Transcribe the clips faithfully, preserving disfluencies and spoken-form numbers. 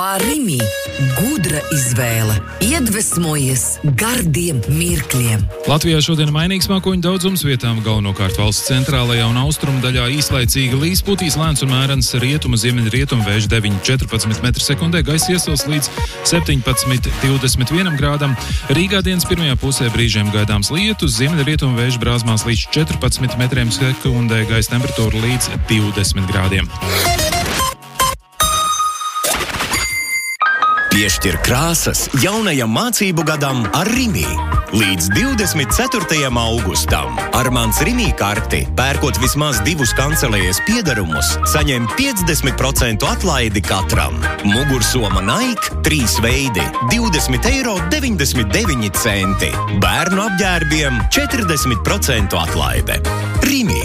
Arimi gudra izvēle, iedvesmojies gardiem mirkļiem. Latvijā šodien mainīgs mākoņu daudzums, vietām galvenokārt valsts centrālajā un austrumu daļā īslaicīga līs, putīs lēns un mērens rietumu ziemeļrietumu vējš deviņi līdz četrpadsmit metri sekundē, gaisa iesils līdz septiņpadsmit līdz divdesmit vienam grādam. Rīgā dienas pirmajā pusē brīžiem gaidāms lietus, ziemeļrietumu vējš brāzmās līdz četrpadsmit metriem sekundē, gaisa temperatūra līdz divdesmit grādiem. Piešķir krāsas jaunajam mācību gadam ar Rimi. Līdz divdesmit ceturtajam augustam ar mans Rimi karti, pērkot vismaz divus kancelējas piedarumus, saņem piecdesmit procentu atlaidi katram. Mugursoma Nike, trīs veidi, divdesmit eiro deviņdesmit deviņi centi. Bērnu apģērbiem četrdesmit procentu atlaide. Rimi.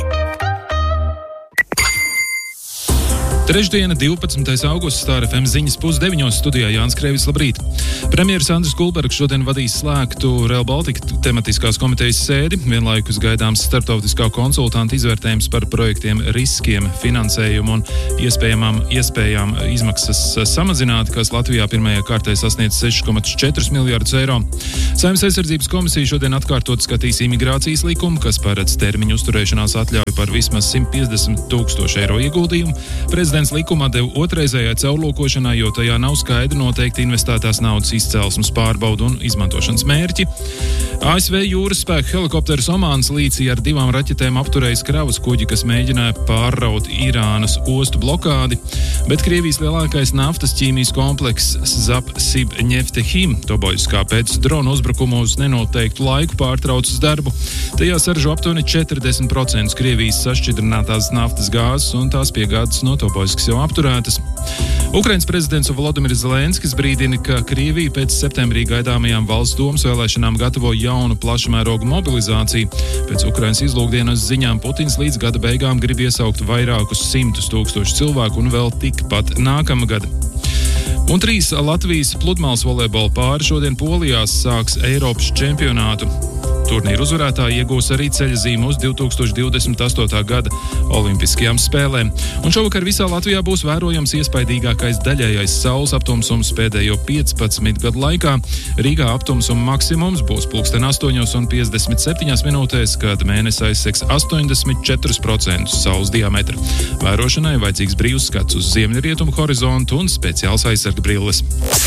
Trešdiena, divpadsmitais augusts, Star F M ziņas pusdeviņos, studijā Jānis Kreivis, labrīt. Premjeras Andris Kulbergs šodien vadīs slēgtu Rail Baltica tematiskās komitejas sēdi, vienlaikus gaidāms starptautiskā konsultanta izvērtējums par projektiem riskiem, finansējumu un iespējamām iespējām izmaksas samazināt, kas Latvijā pirmajā kārtē sasniedz seši komats četri miljardus eiro. Saeimas aizsardzības komisija šodien atkārtot skatīs imigrācijas likumu, kas paredz termiņu uzturēšanās atļauju par vismaz simt piecdesmit tūkstošu eiro ieguldījumu. Prezidents likumā deva otrreizējai caurlūkošanai, jo tajā nav skaidri noteikti investētās naudas izcelsmes pārbaudu un izmantošanas mērķi. A S V jūras spēku helikopters Omānas līcī ar divām raķetēm apturējis kravas kuģi, kas mēģināja pārraut Irānas ostu blokādi, bet Krievijas lielākais naftas ķīmijas komplekss Zapsibneftehim Toboļskā pēc drona uzbrukumu uz nenoteiktu laiku pārtraucis darbu. Tajā saražo aptuveni četrdesmit procentus Krievijas sašķidrinātās naftas gāzes un tās piegādes no Toboļskas jau apturētas. Ukrainas prezidents Volodimirs Zelenskis brīdina, ka Krievija pēc septembrī gaidāmajām valsts domas vēlēšanām gatavo jaunu plašmērogu mobilizāciju. Pēc Ukrainas izlūkdienas ziņām Putins līdz gada beigām grib iesaukt vairākus simtus tūkstošu cilvēku un vēl tikpat nākamgad. Un trīs Latvijas pludmales volejbola pāri šodien Polijā sāks Eiropas čempionātu. Turnīru uzvarētāji iegūs arī ceļazīmu uz divi tūkstoši divdesmit astotā gada olimpiskajām spēlēm. Un šovakar visā Latvijā būs vērojams iespaidīgākais daļējais saules aptumsums pēdējo piecpadsmit gadu laikā. Rīgā aptumsuma maksimums būs pulksten astoņos un piecdesmit septiņās minūtēs, kad mēnesis aizsegs astoņdesmit četri procenti saules diametra. Vērošanai vajadzīgs brīvs skats uz ziemeļrietumu horizontu un speciāls aizsarga brilles.